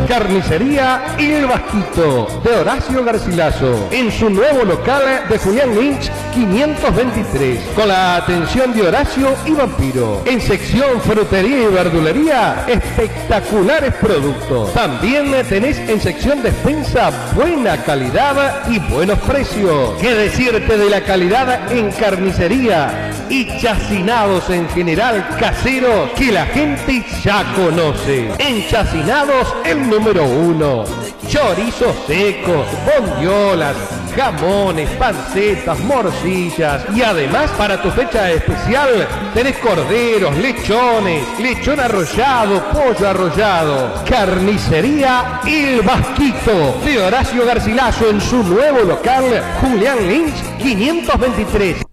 Carnicería El Vasquito de Horacio Garcilaso, en su nuevo local de Julián Lynch 523, con la atención de Horacio y Vampiro. En sección frutería y verdulería, espectaculares productos. También tenés en sección despensa buena calidad y buenos precios. ¿Qué decirte de la calidad en carnicería y chacinados en general caseros que la gente ya conoce? En chacinados el número 1. Chorizos secos, bondiolas, jamones, pancetas, morcillas y además para tu fecha especial tenés corderos, lechones, lechón arrollado, pollo arrollado. Carnicería El Vasquito de Horacio Garcilaso en su nuevo local Julián Lynch 523.